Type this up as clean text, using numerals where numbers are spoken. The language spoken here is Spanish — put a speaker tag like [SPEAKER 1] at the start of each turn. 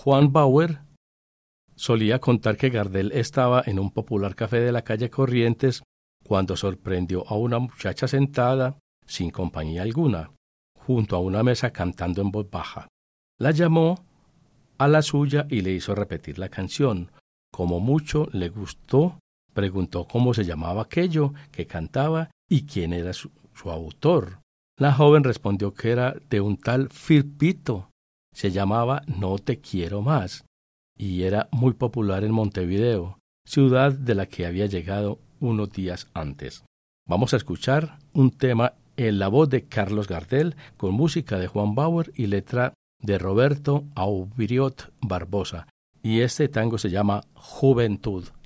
[SPEAKER 1] Juan Bauer solía contar que Gardel estaba en un popular café de la calle Corrientes cuando sorprendió a una muchacha sentada, sin compañía alguna, junto a una mesa cantando en voz baja. La llamó a la suya y le hizo repetir la canción. Como mucho le gustó, preguntó cómo se llamaba aquello que cantaba y quién era su autor. La joven respondió que era de un tal Firpito. Se llamaba No te quiero más y era muy popular en Montevideo, ciudad de la que había llegado unos días antes. Vamos a escuchar un tema en la voz de Carlos Gardel con música de Juan Bauer y letra de Roberto Aubiriot Barbosa. Y este tango se llama Juventud.